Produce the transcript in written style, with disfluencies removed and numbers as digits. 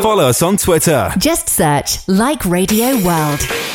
Follow us on Twitter. Just search Like Radio World.